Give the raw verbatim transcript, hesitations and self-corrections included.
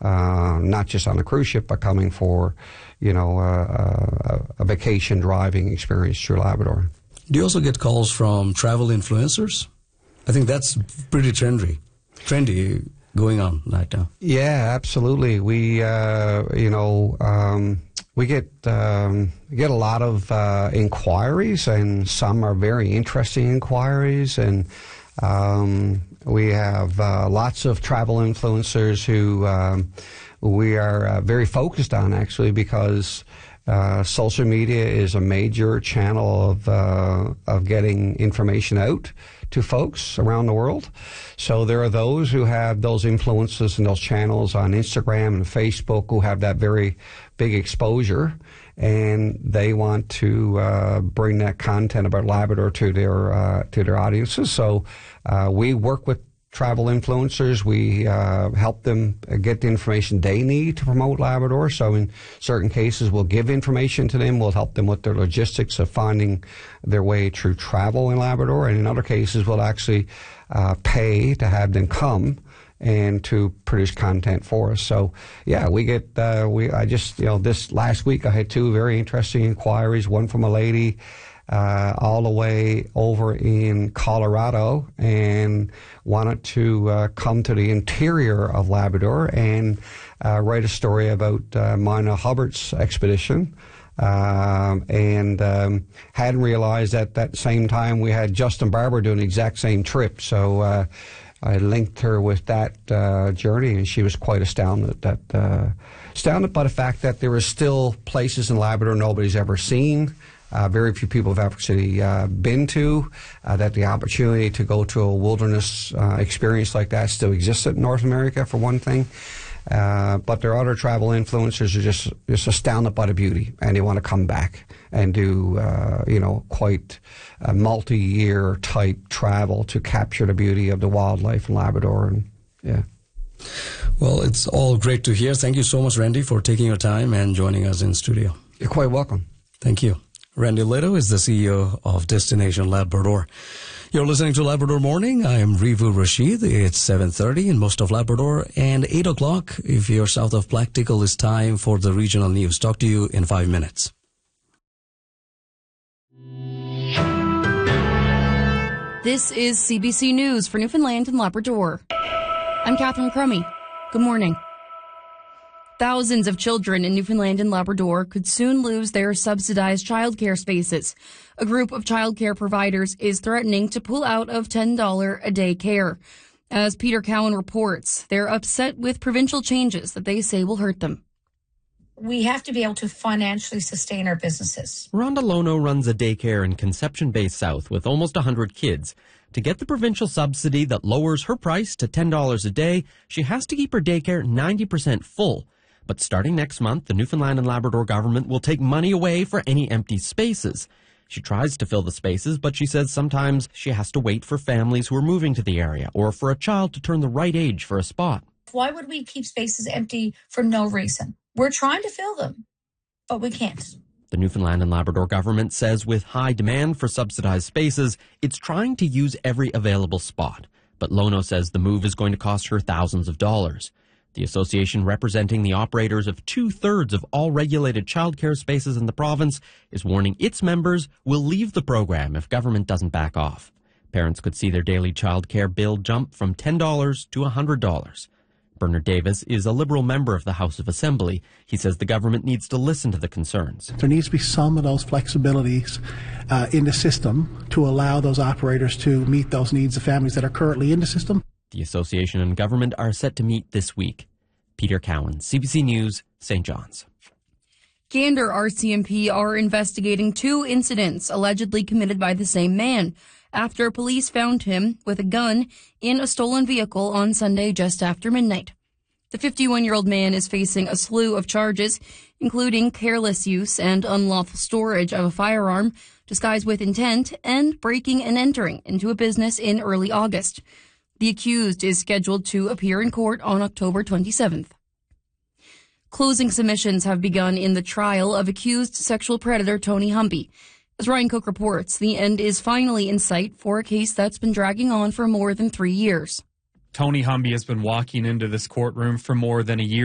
uh, not just on a cruise ship, but coming for, you know, uh, a, a vacation driving experience through Labrador. Do you also get calls from travel influencers? I think that's pretty trendy, trendy going on right now. Yeah, absolutely. We, uh, you know, um, we get um, get a lot of uh, inquiries, and some are very interesting inquiries, and um, we have uh, lots of travel influencers who um, we are uh, very focused on, actually, because Uh, social media is a major channel of uh, of getting information out to folks around the world. So there are those who have those influences and those channels on Instagram and Facebook who have that very big exposure, and they want to uh, bring that content about Labrador to their uh, to their audiences. So uh, we work with travel influencers. We uh, help them get the information they need to promote Labrador. So in certain cases, we'll give information to them. We'll help them with their logistics of finding their way through travel in Labrador. And in other cases, we'll actually uh, pay to have them come and to produce content for us. So yeah, we get, uh, we, I just, you know, this last week I had two very interesting inquiries, one from a lady Uh, all the way over in Colorado, and wanted to uh, come to the interior of Labrador and uh, write a story about uh, Mina Hubbard's expedition. Um, and um, hadn't realized at that same time we had Justin Barber doing the exact same trip. So uh, I linked her with that uh, journey, and she was quite astounded that uh, astounded by the fact that there are still places in Labrador nobody's ever seen. Uh, very few people have actually uh, been to, uh, that the opportunity to go to a wilderness uh, experience like that still exists in North America, for one thing. Uh, but there are other travel influencers who are just, just astounded by the beauty, and they want to come back and do, uh, you know, quite a multi-year type travel to capture the beauty of the wildlife in Labrador. And yeah. Well, it's all great to hear. Thank you so much, Randy, for taking your time and joining us in studio. You're quite welcome. Thank you. Randy Lehto is the C E O of Destination Labrador. You're listening to Labrador Morning. I am Rivu Rashid. It's seven thirty in most of Labrador, and eight o'clock if you're south of Practical. It's time for the regional news. Talk to you in five minutes. This is C B C News for Newfoundland and Labrador. I'm Catherine Crummy. Good morning. Thousands of children in Newfoundland and Labrador could soon lose their subsidized childcare spaces. A group of childcare providers is threatening to pull out of ten dollars a day care. As Peter Cowan reports, they're upset with provincial changes that they say will hurt them. We have to be able to financially sustain our businesses. Rhonda Lono runs a daycare in Conception Bay South with almost one hundred kids. To get the provincial subsidy that lowers her price to ten dollars a day, she has to keep her daycare ninety percent full. But starting next month, the Newfoundland and Labrador government will take money away for any empty spaces. She tries to fill the spaces, but she says sometimes she has to wait for families who are moving to the area or for a child to turn the right age for a spot. Why would we keep spaces empty for no reason? We're trying to fill them, but we can't. The Newfoundland and Labrador government says with high demand for subsidized spaces, it's trying to use every available spot. But Lono says the move is going to cost her thousands of dollars. The association representing the operators of two-thirds of all regulated childcare spaces in the province is warning its members will leave the program if government doesn't back off. Parents could see their daily childcare bill jump from ten dollars to one hundred dollars. Bernard Davis is a Liberal member of the House of Assembly. He says the government needs to listen to the concerns. There needs to be some of those flexibilities uh, in the system to allow those operators to meet those needs of families that are currently in the system. The association and government are set to meet this week. Peter Cowan, C B C News, Saint John's. Gander R C M P are investigating two incidents allegedly committed by the same man after police found him with a gun in a stolen vehicle on Sunday just after midnight. The fifty-one-year-old man is facing a slew of charges, including careless use and unlawful storage of a firearm disguised with intent and breaking and entering into a business in early August. The accused is scheduled to appear in court on October twenty-seventh. Closing submissions have begun in the trial of accused sexual predator Tony Humby. As Ryan Cook reports, the end is finally in sight for a case that's been dragging on for more than three years. Tony Humby has been walking into this courtroom for more than a year.